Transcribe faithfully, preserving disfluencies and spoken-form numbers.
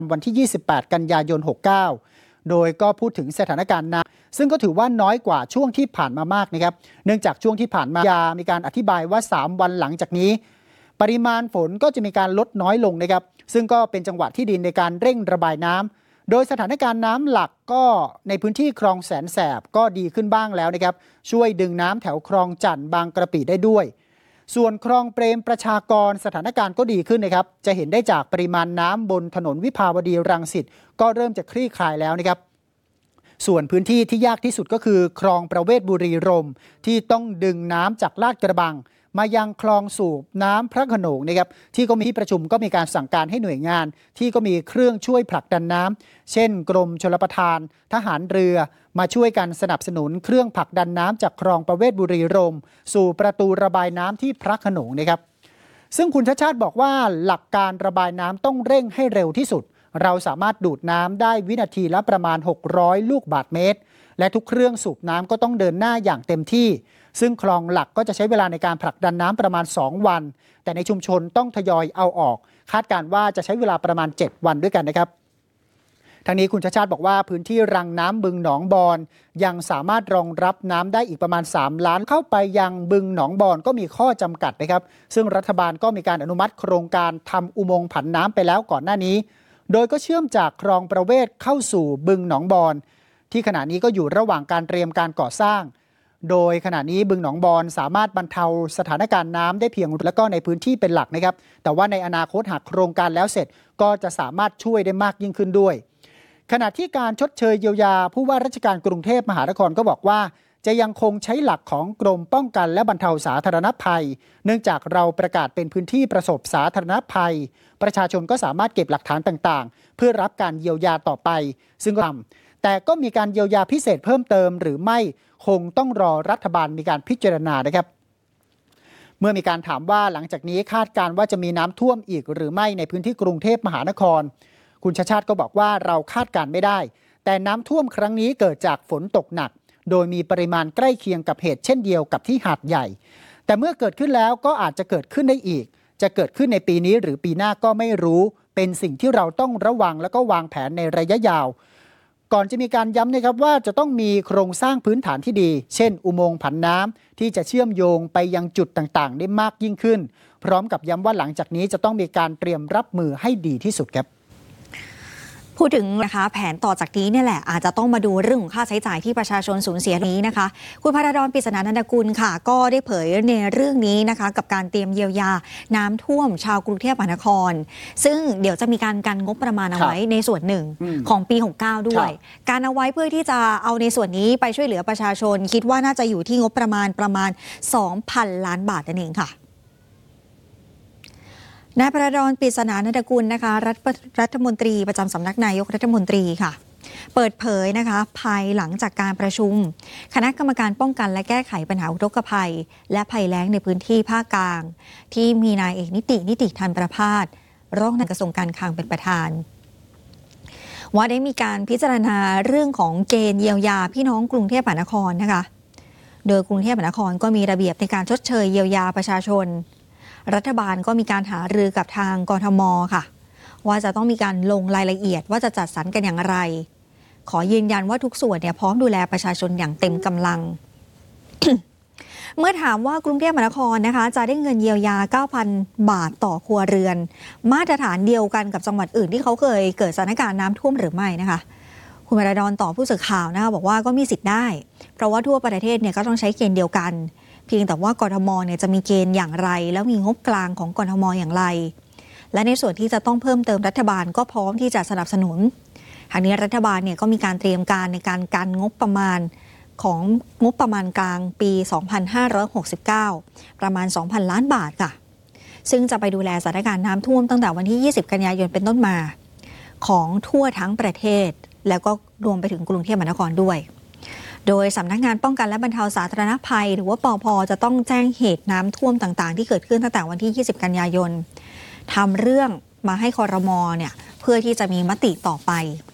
วันที่ ยี่สิบแปด กันยายน หกเก้า โดยก็พูดถึงสถานการณ์น้ำซึ่งก็ถือว่าน้อยกว่าช่วงที่ผ่านมามากนะครับเนื่องจากช่วงที่ผ่านมายามีการอธิบายว่าสามวันหลังจากนี้ปริมาณฝนก็จะมีการลดน้อยลงนะครับซึ่งก็เป็นจังหวะที่ดีในการเร่งระบายน้ำโดยสถานการณ์น้ำหลักก็ในพื้นที่คลองแสนแสบก็ดีขึ้นบ้างแล้วนะครับช่วยดึงน้ำแถวคลองจันทน์บางกระปิได้ด้วยส่วนคลองเปรมประชากรสถานการณ์ก็ดีขึ้นนะครับจะเห็นได้จากปริมาณน้ำบนถนนวิภาวดีรังสิตก็เริ่มจะคลี่คลายแล้วนะครับส่วนพื้นที่ที่ยากที่สุดก็คือคลองประเวศบุรีรมย์ที่ต้องดึงน้ำจากลาดกระบังมายังคลองสูบน้ำพระโขนงนะครับที่ก็มีที่ประชุมก็มีการสั่งการให้หน่วยงานที่ก็มีเครื่องช่วยผลักดันน้ำเช่นกรมชลประทานทหารเรือมาช่วยกันสนับสนุนเครื่องผลักดันน้ำจากคลองประเวศบุรีรมย์สู่ประตูระบายน้ำที่พระโขนงนะครับซึ่งคุณชาติชาติบอกว่าหลักการระบายน้ำต้องเร่งให้เร็วที่สุดเราสามารถดูดน้ำได้วินาทีละประมาณหกร้อยลูกบาศก์เมตรและทุกเครื่องสูบน้ำก็ต้องเดินหน้าอย่างเต็มที่ซึ่งคลองหลักก็จะใช้เวลาในการผลักดันน้ำประมาณสองวันแต่ในชุมชนต้องทยอยเอาออกคาดการณ์ว่าจะใช้เวลาประมาณเจ็ดวันด้วยกันนะครับทางนี้คุณชาติชาติบอกว่าพื้นที่รังน้ำบึงหนองบอนยังสามารถรองรับน้ำได้อีกประมาณสามล้านเข้าไปยังบึงหนองบอนก็มีข้อจำกัดนะครับซึ่งรัฐบาลก็มีการอนุมัติโครงการทำอุโมงค์ผันน้ำไปแล้วก่อนหน้านี้โดยก็เชื่อมจากคลองประเวศเข้าสู่บึงหนองบอนที่ขณะนี้ก็อยู่ระหว่างการเตรียมการก่อสร้างโดยขณะนี้บึงหนองบอนสามารถบรรเทาสถานการณ์น้ำได้เพียงและก็ในพื้นที่เป็นหลักนะครับแต่ว่าในอนาคตหากโครงการแล้วเสร็จก็จะสามารถช่วยได้มากยิ่งขึ้นด้วยขณะที่การชดเชยเยียวยาผู้ว่าราชการกรุงเทพมหานครก็บอกว่าจะยังคงใช้หลักของกรมป้องกันและบรรเทาสาธารณภัยเนื่องจากเราประกาศเป็นพื้นที่ประสบสาธารณภัยประชาชนก็สามารถเก็บหลักฐานต่างๆเพื่อรับการเยียวยาต่อไปซึ่งก็ทำแต่ก็มีการเยียวยาพิเศษเพิ่มเติมหรือไม่คงต้องรอรัฐบาลมีการพิจารณานะครับเมื่อมีการถามว่าหลังจากนี้คาดการณ์ว่าจะมีน้ำท่วมอีกหรือไม่ในพื้นที่กรุงเทพมหานครคุณชาติชาติก็บอกว่าเราคาดการณ์ไม่ได้แต่น้ำท่วมครั้งนี้เกิดจากฝนตกหนักโดยมีปริมาณใกล้เคียงกับเหตุเช่นเดียวกับที่หาดใหญ่แต่เมื่อเกิดขึ้นแล้วก็อาจจะเกิดขึ้นได้อีกจะเกิดขึ้นในปีนี้หรือปีหน้าก็ไม่รู้เป็นสิ่งที่เราต้องระวังและก็วางแผนในระยะยาวก่อนจะมีการย้ำนะครับว่าจะต้องมีโครงสร้างพื้นฐานที่ดีเช่นอุโมงค์ผันน้ำที่จะเชื่อมโยงไปยังจุดต่างๆได้มากยิ่งขึ้นพร้อมกับย้ำว่าหลังจากนี้จะต้องมีการเตรียมรับมือให้ดีที่สุดครับพูดถึงนะคะแผนต่อจากนี้เนี่ยแหละอาจจะต้องมาดูเรื่องของค่าใช้จ่ายที่ประชาชนสูญเสียนี้นะคะคุณพาราดอน ปริศนานันทกุลค่ะก็ได้เผยในเรื่องนี้นะคะกับการเตรียมเยียวยาน้ำท่วมชาวกรุงเทพมหานครซึ่งเดี๋ยวจะมีการกันงบประมาณเอาไว้ในส่วนหนึ่งของปีหกสิบเก้าด้วยการเอาไว้เพื่อที่จะเอาในส่วนนี้ไปช่วยเหลือประชาชนคิดว่าน่าจะอยู่ที่งบประมาณประมาณ สองพัน ล้านบาทนั่นเองค่ะนายพาราดอน ปริศนานันทกุลนะคะรัฐรัฐมนตรีประจำสำนักนายกรัฐมนตรีค่ะเปิดเผยนะคะภายหลังจากการประชุมคณะกรรมการป้องกันและแก้ไขปัญหาอุทกภัยและภัยแล้งในพื้นที่ภาคกลางที่มีนายเอกนิตินิติธันประภาสรองนายกระทรวงการคลังเป็นประธานว่าได้มีการพิจารณาเรื่องของเกณฑ์เยียวยาพี่น้องกรุงเทพมหานครนะคะโดยกรุงเทพมหานครก็มีระเบียบในการชดเชยเยียวยาประชาชนรัฐบาลก็มีการหารือกับทางกทม.ค่ะว่าจะต้องมีการลงรายละเอียดว่าจะจัดสรรกันอย่างไรขอยืนยันว่าทุกส่วนเนี่ยพร้อมดูแลประชาชนอย่างเต็มกำลัง เมื่อถามว่ากรุงเทพมหานครนะคะจะได้เงินเยียวยา เก้าพัน บาทต่อครัวเรือนมาตรฐานเดียวกันกับจังหวัดอื่นที่เขาเคยเกิดสถานการณ์น้ำท่วมหรือไม่นะคะคุณพาราดอนตอบผู้สื่อข่าวนะคะบอกว่าก็มีสิทธิ์ได้เพราะว่าทั่วประเทศเนี่ยก็ต้องใช้เกณฑ์เดียวกันเพียงแต่ว่ากทม.เนี่ยจะมีเกณฑ์อย่างไรแล้วมีงบกลางของกทม.อย่างไรและในส่วนที่จะต้องเพิ่มเติมรัฐบาลก็พร้อมที่จะสนับสนุนทางนี้รัฐบาลเนี่ยก็มีการเตรียมการในการกันงบประมาณของงบประมาณกลางปี สองพันห้าร้อยหกสิบเก้า ประมาณ สองพัน ล้านบาทค่ะซึ่งจะไปดูแลสถานการณ์น้ำท่วมตั้งแต่วันที่ ยี่สิบ กันยายนเป็นต้นมาของทั่วทั้งประเทศแล้วก็รวมไปถึงกรุงเทพมหานครด้วยโดยสำนักงานป้องกันและบรรเทาสาธารณภัยหรือว่าปภ.จะต้องแจ้งเหตุน้ำท่วมต่างๆที่เกิดขึ้นตั้งแต่วันที่ ยี่สิบ กันยายนทำเรื่องมาให้ครม.เนี่ยเพื่อที่จะมีมติต่อไป